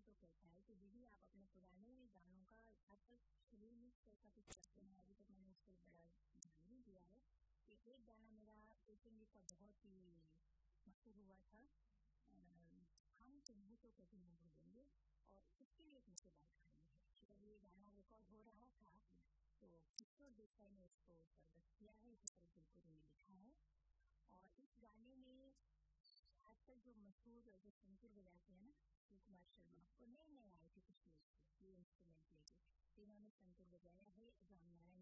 तो कहता है कि दीदी आप अपने पुराने गानों का आजकल रिमिक्स कैसा कुछ करते हैं, अभी तक मैंने उसको बड़ा ध्यान नहीं दिया है। एक गाना मेरा संगीत का बहुत ही मशहूर हुआ था, हम तुम्हें तो कभी नहीं भूलेंगे, और इसके लिए एक मुझे बात करनी है। जब ये गाना रिकॉर्ड हो रहा था तो किशोर देसाई ने इसको सर्वस किया है, हरप्रीत गिलपुरी ने लिखा है। और इस गाने में आजकल जो मशहूर जो संतूर बजाते हैं ना, शिव कुमार शर्मा, वो नए नए आए थे कुछ लोग ये इंस्ट्रूमेंट लेके, जिन्होंने संतूर बजाया है राम नारायण